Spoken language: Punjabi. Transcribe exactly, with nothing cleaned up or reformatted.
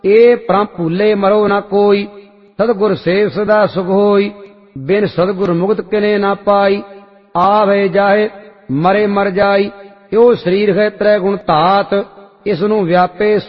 ਇਹ ਪ੍ਰਮ ਭੂਲੇ ਮਰੋ ਨਾ ਕੋਈ, ਸਤਿਗੁਰ ਸੇਵ ਸਦਾ ਸੁਖ ਹੋਈ। ਬਿਨ ਸਤਿਗੁਰ ਮੁਕਤ ਕਿਨੇ ਨਾ ਪਾਈ, ਆਵੇ ਜਾਏ ਮਰੇ ਮਰ ਜਾਈ। ਇਹੋ ਸਰੀਰ ਹੈ ਤ੍ਰੈ ਗੁਣ ਧਾਤ, ਇਸ ਨੂੰ ਵਿਆਪੇ